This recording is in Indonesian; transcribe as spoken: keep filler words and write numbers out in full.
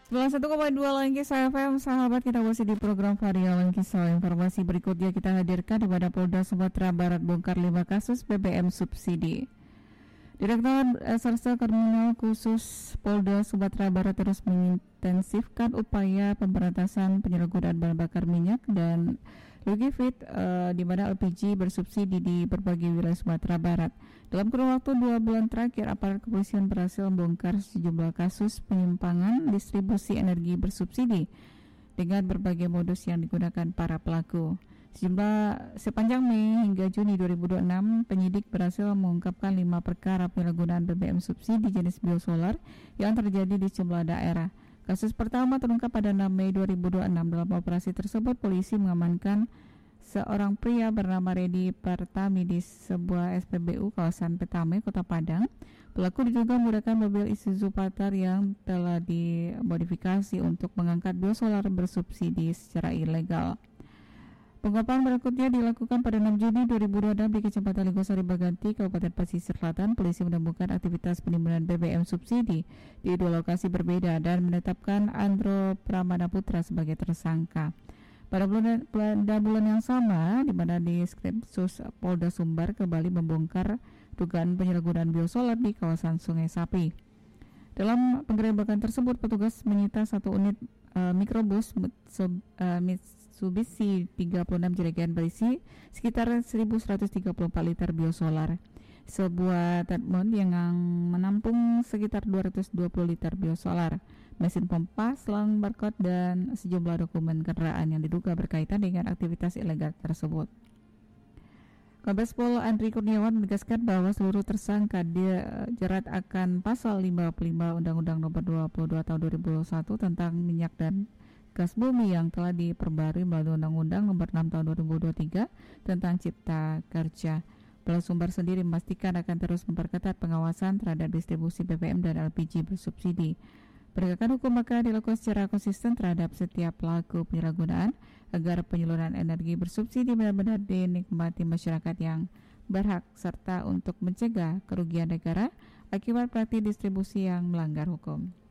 sembilan puluh satu koma dua Langkisah F M, sahabat, kita masih di program Varia Langkisah. Informasi berikutnya kita hadirkan kepada Polda Sumatera Barat bongkar lima kasus B B M subsidi. Direktur Reserse Kriminal Khusus Polda Sumatera Barat terus mengintensifkan upaya pemberantasan penyalahgunaan bahan bakar minyak dan liquefied uh, di mana L P G bersubsidi di berbagai wilayah Sumatera Barat. Dalam kurun waktu dua bulan terakhir, aparat kepolisian berhasil membongkar sejumlah kasus penyimpangan distribusi energi bersubsidi dengan berbagai modus yang digunakan para pelaku. Sejumlah sepanjang Mei hingga Juni dua ribu dua puluh enam, penyidik berhasil mengungkapkan lima perkara penyalahgunaan B B M subsidi jenis biosolar yang terjadi di sejumlah daerah. Kasus pertama terungkap pada enam Mei dua ribu dua puluh enam. Dalam operasi tersebut, polisi mengamankan seorang pria bernama Redi Pertami di sebuah S P B U kawasan Petame, Kota Padang. Pelaku diduga menggunakan mobil Isuzu Panther yang telah dimodifikasi untuk mengangkat biosolar bersubsidi secara ilegal. Pengungkapan berikutnya dilakukan pada enam Juni dua ribu dua puluh enam di Kecamatan Ligosari Baganti, Kabupaten Pasir Selatan. Polisi menemukan aktivitas penimbunan B B M subsidi di dua lokasi berbeda dan menetapkan Andro Pramana Putra sebagai tersangka. Pada bulan, pada bulan yang sama, di mana di Skripsus Polda Sumbar kembali membongkar dugaan penyalahgunaan biosolar di kawasan Sungai Sapi. Dalam penggerebekan tersebut, petugas menyita satu unit uh, mikrobus sub, uh, Mitsubishi tiga puluh enam jerigen berisi sekitar seribu seratus tiga puluh empat liter biosolar, sebuah treadmill yang menampung sekitar dua ratus dua puluh liter biosolar, mesin pompa, selang barcode, dan sejumlah dokumen kendaraan yang diduga berkaitan dengan aktivitas ilegal tersebut. Kombes Pol Andri Kurniawan menegaskan bahwa seluruh tersangka dijerat akan pasal lima puluh lima Undang-Undang Nomor dua puluh dua Tahun dua ribu dua puluh satu tentang minyak dan gas bumi yang telah diperbarui melalui Undang-Undang Nomor enam Tahun dua ribu dua puluh tiga tentang Cipta Kerja. Sumbar sendiri memastikan akan terus memperketat pengawasan terhadap distribusi B B M dan L P G bersubsidi. Penegakan hukum maka dilakukan secara konsisten terhadap setiap pelaku penyalahgunaan agar penyaluran energi bersubsidi benar-benar dinikmati masyarakat yang berhak, serta untuk mencegah kerugian negara akibat praktik distribusi yang melanggar hukum.